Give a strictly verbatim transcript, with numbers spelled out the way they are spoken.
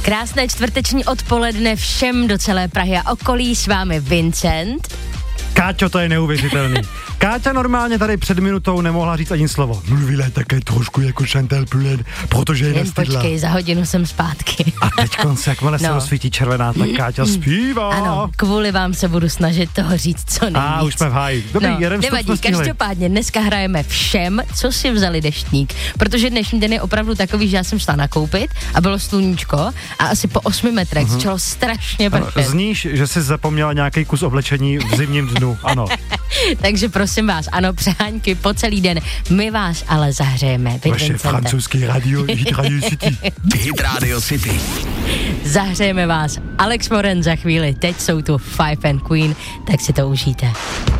Krásné čtvrteční odpoledne všem do celé Prahy a okolí, s vámi Vincent. Káťo, to je neuvěřitelný. Káťa normálně tady před minutou nemohla říct ani slovo. Mluvila také trošku jako Chantal Poulet, protože je Jen nestydla. počkej, za hodinu jsem zpátky. A teďkon se, jakmile se No. rozsvítí červená, tak Káťa zpívá. Ano, kvůli vám se budu snažit toho říct co nejvíc. A už jsme v háji. Dobrý, no, jeden vstup nevadí, jsme stihli. každopádně dneska hrajeme všem, co si vzali deštník, protože dnešní den je opravdu takový, že já jsem šla nakoupit a bylo sluníčko a asi po osmi metrech uh-huh. začalo strašně pršet. Zníš, že jsi zapomněla nějaký kus oblečení v zimním dnu, ano. Takže prosím vás, ano, přehánky po celý den, my vás ale zahřejeme. Vaše francouzský radio, Hit Radio City. Hit Radio City. Zahřejeme vás. Alex Moren za chvíli, teď jsou tu Five and Queen, tak si to užijte.